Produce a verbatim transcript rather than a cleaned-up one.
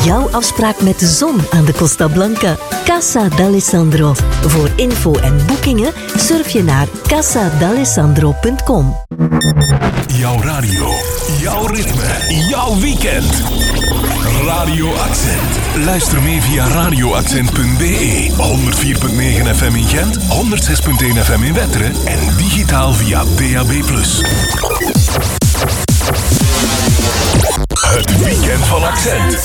jouw afspraak met de zon aan de Costa Blanca. Casa d'Alessandro. Voor info en boekingen surf je naar casa d'alessandro punt com. Jouw radio, jouw ritme, jouw weekend. Radio Accent. Luister mee via radio accent punt b e, honderd vier komma negen F M in Gent, honderd zes komma één F M in Wetteren en digitaal via D A B plus. Het weekend van Accent.